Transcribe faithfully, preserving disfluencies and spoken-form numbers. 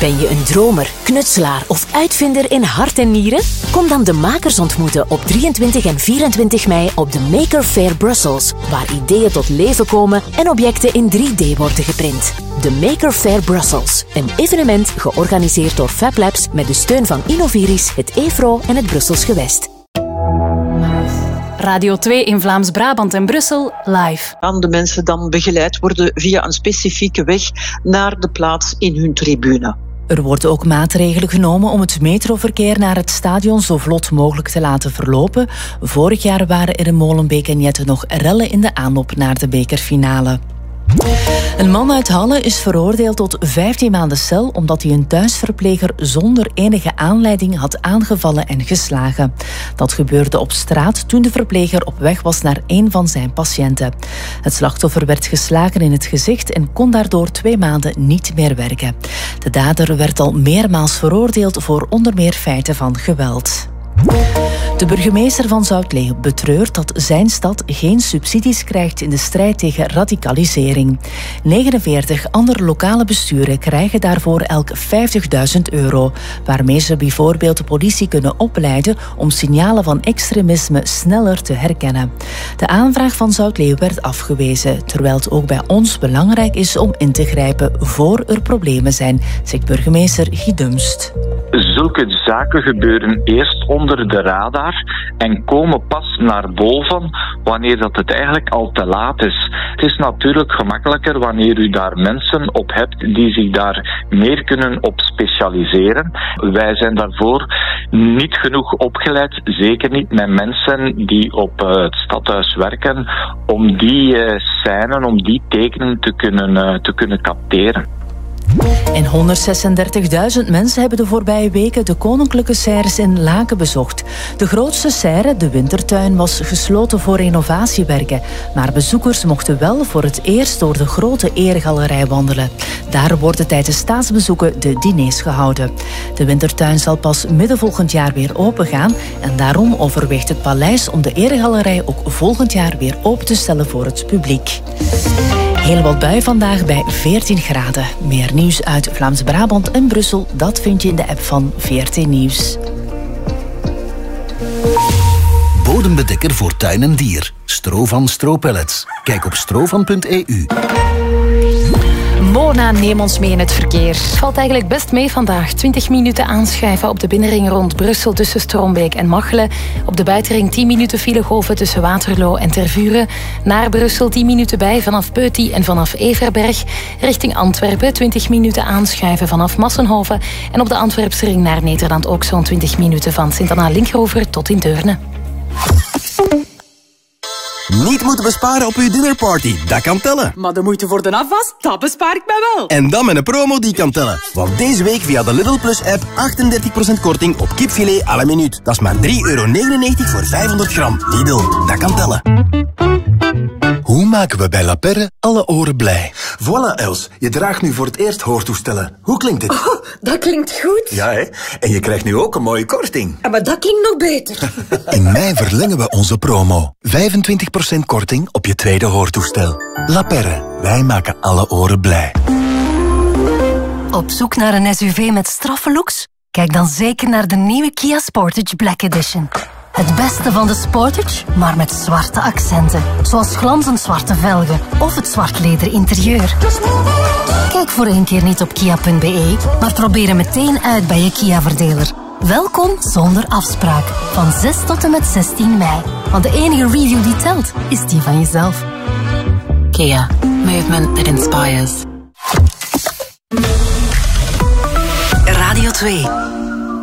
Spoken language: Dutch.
Ben je een dromer, knutselaar of uitvinder in hart en nieren? Kom dan de makers ontmoeten op drieëntwintig en vierentwintig mei op de Maker Faire Brussels, waar ideeën tot leven komen en objecten in drie D worden geprint. De Maker Faire Brussels, een evenement georganiseerd door FabLabs met de steun van Innoviris, het E F R O en het Brussels Gewest. Radio twee in Vlaams-Brabant en Brussel, live. Kan de mensen dan begeleid worden via een specifieke weg naar de plaats in hun tribune. Er worden ook maatregelen genomen om het metroverkeer naar het stadion zo vlot mogelijk te laten verlopen. Vorig jaar waren er in Molenbeek en Jette nog rellen in de aanloop naar de bekerfinale. Een man uit Halle is veroordeeld tot vijftien maanden cel omdat hij een thuisverpleger zonder enige aanleiding had aangevallen en geslagen. Dat gebeurde op straat toen de verpleger op weg was naar een van zijn patiënten. Het slachtoffer werd geslagen in het gezicht en kon daardoor twee maanden niet meer werken. De dader werd al meermaals veroordeeld voor onder meer feiten van geweld. De burgemeester van Zoutleeuw betreurt dat zijn stad geen subsidies krijgt in de strijd tegen radicalisering. negenenveertig andere lokale besturen krijgen daarvoor elk vijftigduizend euro, waarmee ze bijvoorbeeld de politie kunnen opleiden om signalen van extremisme sneller te herkennen. De aanvraag van Zoutleeuw werd afgewezen, terwijl het ook bij ons belangrijk is om in te grijpen voor er problemen zijn, zegt burgemeester Guy Dumst. Zulke zaken gebeuren eerst onder de radar en komen pas naar boven wanneer dat het eigenlijk al te laat is. Het is natuurlijk gemakkelijker wanneer u daar mensen op hebt die zich daar meer kunnen op specialiseren. Wij zijn daarvoor niet genoeg opgeleid, zeker niet met mensen die op het stadhuis werken, om die uh, scènes, om die tekenen te kunnen, uh, te kunnen capteren. En honderdzesendertigduizend mensen hebben de voorbije weken de koninklijke serres in Laken bezocht. De grootste serre, de Wintertuin, was gesloten voor renovatiewerken. Maar bezoekers mochten wel voor het eerst door de grote eregalerij wandelen. Daar worden tijdens staatsbezoeken de diners gehouden. De Wintertuin zal pas midden volgend jaar weer opengaan. En daarom overweegt het paleis om de eregalerij ook volgend jaar weer open te stellen voor het publiek. Heel wat bui vandaag bij veertien graden. Meer nieuws uit Vlaams-Brabant en Brussel, dat vind je in de app van V R T Nieuws. Bodembedekker voor tuin en dier. Strovan Stropellets. Kijk op strovan punt e u. Mona, neem ons mee in het verkeer. Het valt eigenlijk best mee vandaag. twintig minuten aanschuiven op de binnenring rond Brussel tussen Strombeek en Machelen. Op de buitenring tien minuten filegolven tussen Waterloo en Tervuren. Naar Brussel tien minuten bij vanaf Peuty en vanaf Everberg. Richting Antwerpen twintig minuten aanschuiven vanaf Massenhoven. En op de Antwerpse ring naar Nederland ook zo'n twintig minuten van Sint-Anna-Linkrover tot in Deurne. Niet moeten besparen op uw dinnerparty, dat kan tellen. Maar de moeite voor de afwas, dat bespaar ik mij wel. En dan met een promo die kan tellen. Want deze week via de Lidl Plus app achtendertig procent korting op kipfilet à la minuut. Dat is maar drie euro negenennegentig voor vijfhonderd gram. Lidl, dat kan tellen. Hoe maken we bij La Perre alle oren blij? Voilà, Els. Je draagt nu voor het eerst hoortoestellen. Hoe klinkt het? Oh, dat klinkt goed. Ja, hè? En je krijgt nu ook een mooie korting. Ja, maar dat klinkt nog beter. In mei verlengen we onze promo. vijfentwintig procent korting op je tweede hoortoestel. La Perre. Wij maken alle oren blij. Op zoek naar een S U V met straffe looks? Kijk dan zeker naar de nieuwe Kia Sportage Black Edition. Het beste van de Sportage, maar met zwarte accenten. Zoals glanzend zwarte velgen of het zwart leder interieur. Kijk voor één keer niet op kia punt b e, maar probeer hem meteen uit bij je Kia-verdeler. Welkom zonder afspraak. Van zes tot en met zestien mei. Want de enige review die telt, is die van jezelf. Kia. Movement that inspires. Radio twee.